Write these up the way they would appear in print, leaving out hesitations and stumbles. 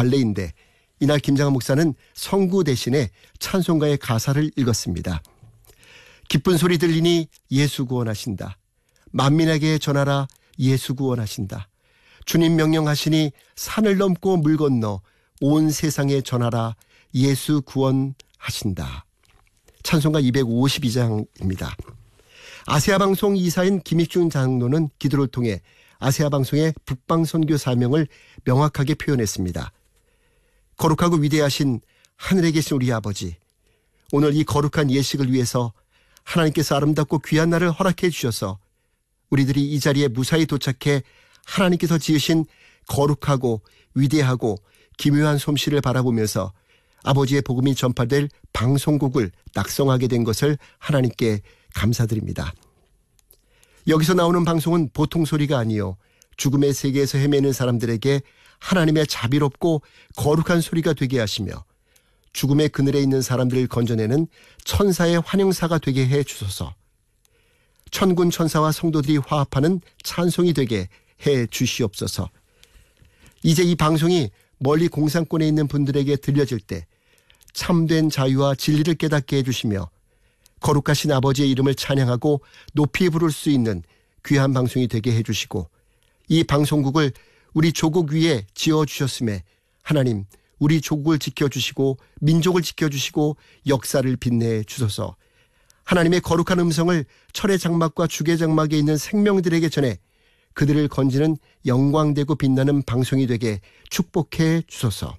발레인데 이날 김장한 목사는 성구 대신에 찬송가의 가사를 읽었습니다. 기쁜 소리 들리니 예수 구원하신다. 만민에게 전하라 예수 구원하신다. 주님 명령하시니 산을 넘고 물 건너 온 세상에 전하라 예수 구원하신다. 찬송가 252장입니다. 아세아방송 이사인 김익준 장로는 기도를 통해 아세아방송의 북방선교 사명을 명확하게 표현했습니다. 거룩하고 위대하신 하늘에 계신 우리 아버지, 오늘 이 거룩한 예식을 위해서 하나님께서 아름답고 귀한 날을 허락해 주셔서 우리들이 이 자리에 무사히 도착해 하나님께서 지으신 거룩하고 위대하고 기묘한 솜씨를 바라보면서 아버지의 복음이 전파될 방송국을 낙성하게 된 것을 하나님께 감사드립니다. 여기서 나오는 방송은 보통 소리가 아니요 죽음의 세계에서 헤매는 사람들에게 하나님의 자비롭고 거룩한 소리가 되게 하시며 죽음의 그늘에 있는 사람들을 건져내는 천사의 환영사가 되게 해 주소서. 천군 천사와 성도들이 화합하는 찬송이 되게 해 주시옵소서. 이제 이 방송이 멀리 공산권에 있는 분들에게 들려질 때 참된 자유와 진리를 깨닫게 해주시며 거룩하신 아버지의 이름을 찬양하고 높이 부를 수 있는 귀한 방송이 되게 해주시고 이 방송국을 우리 조국 위에 지어주셨음에 하나님 우리 조국을 지켜주시고 민족을 지켜주시고 역사를 빛내 주소서. 하나님의 거룩한 음성을 철의 장막과 죽의 장막에 있는 생명들에게 전해 그들을 건지는 영광되고 빛나는 방송이 되게 축복해 주소서.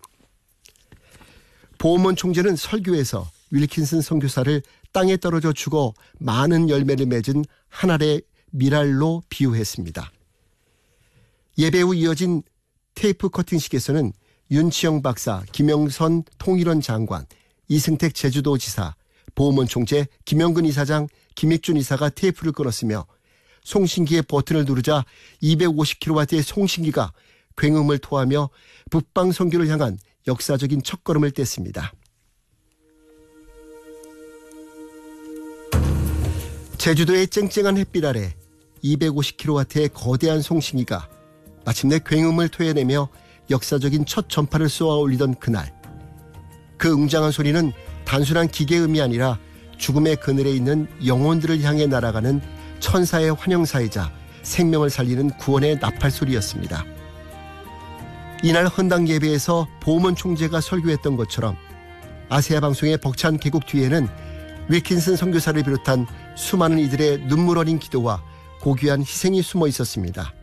보험원 총재는 설교에서 윌킨슨 선교사를 땅에 떨어져 죽어 많은 열매를 맺은 한 알의 미랄로 비유했습니다. 예배 후 이어진 테이프 커팅식에서는 윤치영 박사, 김영선 통일원 장관, 이승택 제주도지사, 보험원 총재, 김영근 이사장, 김익준 이사가 테이프를 끊었으며 송신기의 버튼을 누르자 250kW의 송신기가 굉음을 토하며 북방 선교를 향한 역사적인 첫걸음을 뗐습니다. 제주도의 쨍쨍한 햇빛 아래 250kW의 거대한 송신기가 마침내 굉음을 토해내며 역사적인 첫 전파를 쏘아 올리던 그날, 그 웅장한 소리는 단순한 기계음이 아니라 죽음의 그늘에 있는 영혼들을 향해 날아가는 천사의 환영사이자 생명을 살리는 구원의 나팔소리였습니다. 이날 헌당 예배에서 보험원 총재가 설교했던 것처럼 아세아 방송의 벅찬 개국 뒤에는 윌킨슨 선교사를 비롯한 수많은 이들의 눈물 어린 기도와 고귀한 희생이 숨어 있었습니다.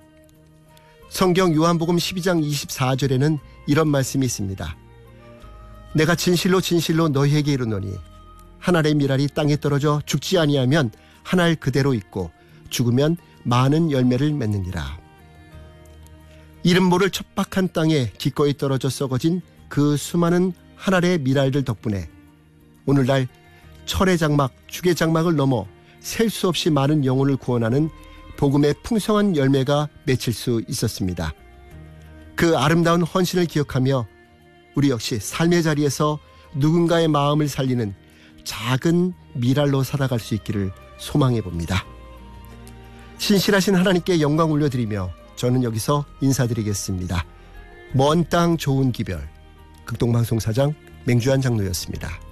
성경 요한복음 12장 24절에는 이런 말씀이 있습니다. 내가 진실로 진실로 너희에게 이르노니 한 알의 미랄이 땅에 떨어져 죽지 아니하면 한 알 그대로 있고 죽으면 많은 열매를 맺느니라. 이름 모를 척박한 땅에 기꺼이 떨어져 썩어진 그 수많은 한 알의 미랄들 덕분에 오늘날 철의 장막, 죽의 장막을 넘어 셀 수 없이 많은 영혼을 구원하는 복음의 풍성한 열매가 맺힐 수 있었습니다. 그 아름다운 헌신을 기억하며 우리 역시 삶의 자리에서 누군가의 마음을 살리는 작은 미랄로 살아갈 수 있기를 소망해 봅니다. 신실하신 하나님께 영광 올려드리며 저는 여기서 인사드리겠습니다. 먼 땅 좋은 기별, 극동방송사장 맹주한 장로였습니다.